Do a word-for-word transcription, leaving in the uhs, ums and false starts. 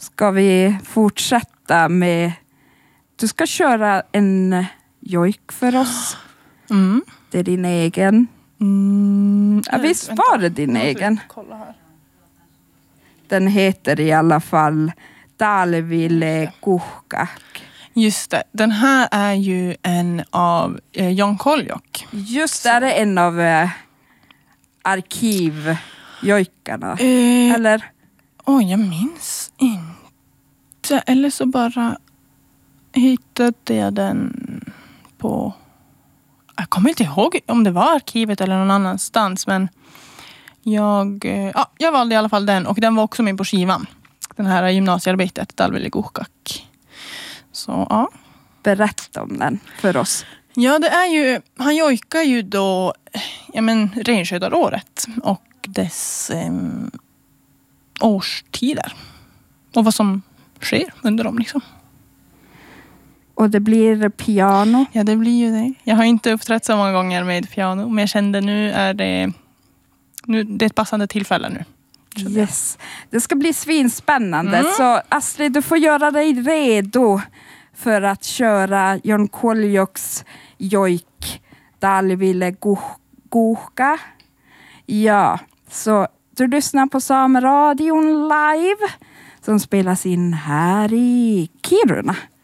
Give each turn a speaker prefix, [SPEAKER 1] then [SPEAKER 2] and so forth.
[SPEAKER 1] ska vi fortsätta med... Du ska köra en jojk för oss.
[SPEAKER 2] Mm.
[SPEAKER 1] Det är din egen.
[SPEAKER 2] Mm.
[SPEAKER 1] Ja, visst var det din egen?
[SPEAKER 2] Kolla här.
[SPEAKER 1] Den heter i alla fall Talville Kuhkak.
[SPEAKER 2] Just det. Den här är ju en av eh, Jan Koljok.
[SPEAKER 1] Just det, är det en av eh, arkivjojkarna.
[SPEAKER 2] Eh,
[SPEAKER 1] Eller?
[SPEAKER 2] Oj, jag minns inte. Eller så bara hittade jag den på... Jag kommer inte ihåg om det var arkivet eller någon annanstans. Men jag, ja, jag valde i alla fall den. Och den var också med på skivan. Den här gymnasiearbetet, Talville Kuhkak. Så ja.
[SPEAKER 1] Berätta om den för oss.
[SPEAKER 2] Ja, det är ju... Han jojkar ju då... Ja, men renskötaråret. Och dess eh, årstider. Och vad som sker under dem liksom.
[SPEAKER 1] Och det blir piano.
[SPEAKER 2] Ja, det blir ju det. Jag har inte uppträtt så många gånger med piano. Men jag kände nu är det... Nu, det är ett passande tillfälle nu.
[SPEAKER 1] Yes. Det ska bli svinspännande.
[SPEAKER 2] Mm.
[SPEAKER 1] Så Astrid, du får göra dig redo för att köra Jan Koljoks jojk Talville Kuhkak. Ja, så du lyssnar på Sameradion live som spelas in här i Kiruna.